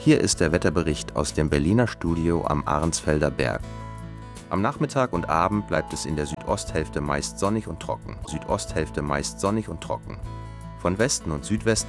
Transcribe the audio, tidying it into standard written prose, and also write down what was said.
Hier ist der Wetterbericht aus dem Berliner Studio am Arnsfelder Berg. Am Nachmittag und Abend bleibt es in der Südosthälfte meist sonnig und trocken. Von Westen und Südwesten